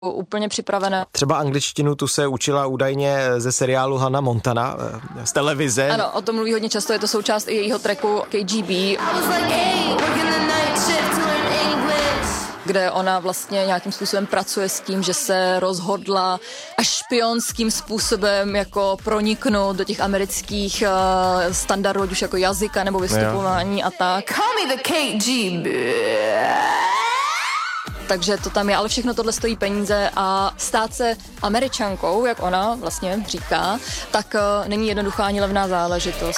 úplně připravené. Třeba angličtinu tu se učila údajně ze seriálu Hannah Montana z televize. Ano, o tom mluví hodně často, je to součást i jejího tracku KGB, kde ona vlastně nějakým způsobem pracuje s tím, že se rozhodla až špionským způsobem jako proniknout do těch amerických standardů, už jako jazyka nebo vystupování a tak. Call me the KGB. Takže to tam je, ale všechno tohle stojí peníze a stát se Američankou, jak ona vlastně říká, tak není jednoduchá ani levná záležitost.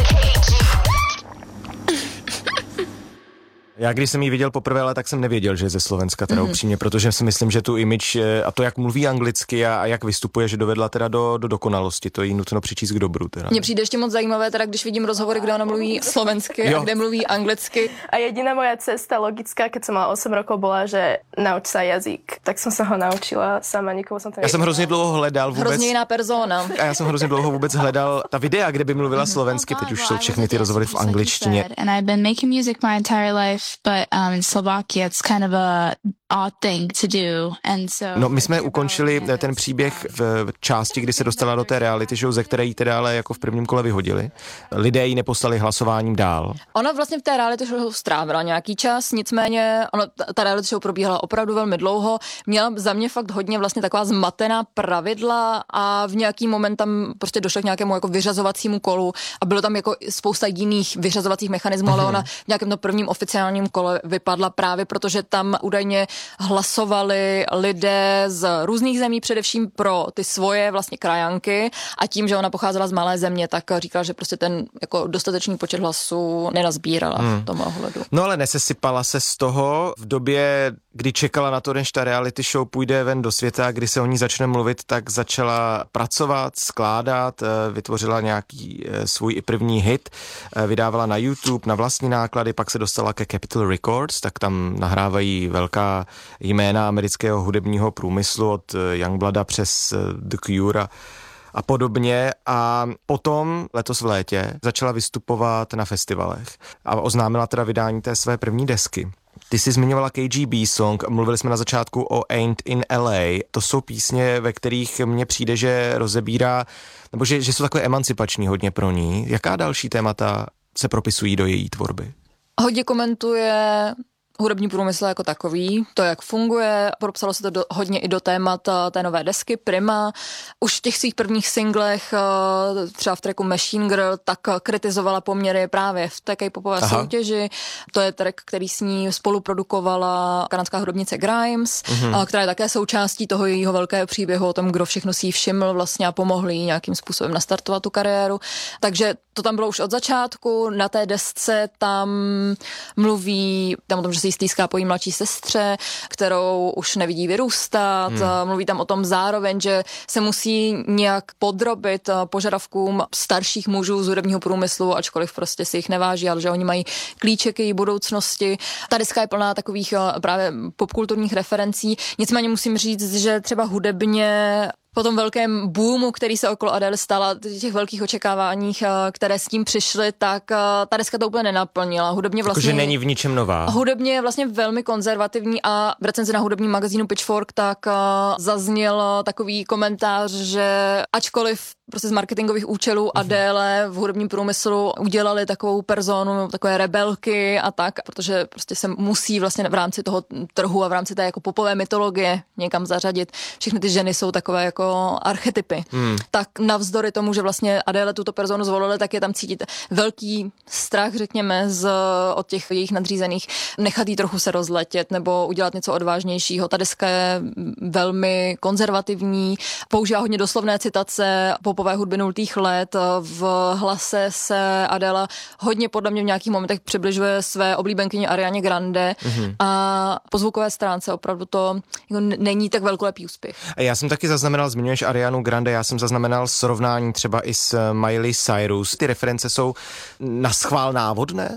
Já když jsem ji viděl poprvé, ale tak jsem nevěděl, že je ze Slovenska, teda upřímně, protože si myslím, že tu image a to, jak mluví anglicky a jak vystupuje, že dovedla teda do dokonalosti, to jí nutno přičíst k dobru. Teda. Mně přijde ještě moc zajímavé, teda když vidím rozhovory, kde ona mluví slovensky a kde mluví anglicky. A jediná moja cesta logická, keď som mala 8 rokov, bola, že nauč sa jazyk. Tak som sa ho naučila sama, nikomu som to Já jsem hrozně dlouho hledal vůbec. Hrozně jiná persona. A já jsem hrozně dlouho vůbec hledal ta videa, kde by mluvila slovensky, teď už jsou všechny ty rozhovory v angličtině. And I've been making music my entire life, but in Slovakia it's kind of a odd thing to do. And so No, my jsme ukončili ten příběh v části, kdy se dostala do té reality show, ze které jí teda ale jako v prvním kole vyhodili. Lidé ji neposlali hlasováním dál. Ona vlastně v té reality show strávila nějaký čas, nicméně ta reality show probíhala opravdu velmi dlouho. Měla za mě fakt hodně vlastně taková zmatená pravidla a v nějaký moment tam prostě došlo k nějakému jako vyřazovacímu kolu a bylo tam jako spousta jiných vyřazovacích mechanismů, ale ona v nějakém tom prvním oficiálním kole vypadla právě protože tam údajně hlasovali lidé z různých zemí, především pro ty svoje vlastně krajanky a tím, že ona pocházela z malé země, tak říkala, že prostě ten jako dostatečný počet hlasů nenazbírala v tom ohledu. No ale nesesypala se z toho v době, kdy čekala na to, než ta reality show půjde ven do světa, kdy se o ní začne mluvit, tak začala pracovat, skládat, vytvořila nějaký svůj i první hit, vydávala na YouTube, na vlastní náklady, pak se dostala ke Capitol Records, tak tam nahrávají velká jména amerického hudebního průmyslu od Youngblooda přes The Cure a podobně a potom letos v létě začala vystupovat na festivalech a oznámila teda vydání té své první desky. Ty jsi zmiňovala KGB song, mluvili jsme na začátku o Ain't in LA, to jsou písně, ve kterých mně přijde, že rozebírá, nebo že jsou takové emancipační hodně pro ní. Jaká další témata se propisují do její tvorby? Hodně komentuje hudební průmysl jako takový, to, jak funguje, propsalo se to hodně i do témat té nové desky Prima. Už v těch svých prvních singlech, třeba v tracku Machine Girl, tak kritizovala poměry právě v té K-popové soutěži. To je track, který s ní spoluprodukovala kanadská hudebnice Grimes, která je také součástí toho jejího velkého příběhu o tom, kdo všechno si ji všiml vlastně a pomohl jí nějakým způsobem nastartovat tu kariéru. Takže to tam bylo už od začátku. Na té desce tam mluví tam o tom, že si jí stýská po jí mladší sestře, kterou už nevidí vyrůstat. Mluví tam o tom zároveň, že se musí nějak podrobit požadavkům starších mužů z hudebního průmyslu, ačkoliv prostě si jich neváží, ale že oni mají klíček k její budoucnosti. Ta deska je plná takových právě popkulturních referencí. Nicméně musím říct, že třeba hudebně po tom velkém boomu, který se okolo Adele stala, těch velkých očekáváních, které s tím přišly, tak ta deska to úplně nenaplnila. Hudebně vlastně Jakože není v ničem nová. Hudebně je vlastně velmi konzervativní a v recenzi na hudebním magazínu Pitchfork tak zazněl takový komentář, že ačkoliv prostě z marketingových účelů Adele v hudebním průmyslu udělali takovou personu, takové rebelky a tak, protože prostě se musí vlastně v rámci toho trhu a v rámci té jako popové mytologie někam zařadit. Všechny ty ženy jsou takové jako archetypy. Tak navzdory tomu, že vlastně Adele tuto personu zvolili, tak je tam cítit velký strach, řekněme, od těch jejich nadřízených, nechat jí trochu se rozletět nebo udělat něco odvážnějšího. Ta deska je velmi konzervativní, používá hodně doslovné citace popové hudby 0. let. V hlase se Adele hodně podle mě v nějakých momentech přibližuje své oblíbenkyni Arianě Grande a po zvukové stránce opravdu to jako není tak velkolepý úspěch. Já jsem taky zaznamenal, zmiňuješ Arianu Grande, já jsem zaznamenal srovnání třeba i s Miley Cyrus. Ty reference jsou naschvál návodné?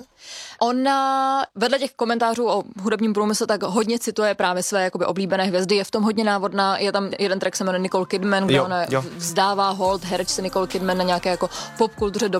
Ona vedle těch komentářů o hudebním průmyslu tak hodně cituje právě své jakoby oblíbené hvězdy, je v tom hodně návodná, je tam jeden track se jmenuje Nicole Kidman, kde ona vzdává hold herečce Nicole Kidman na nějaké jako popkultuře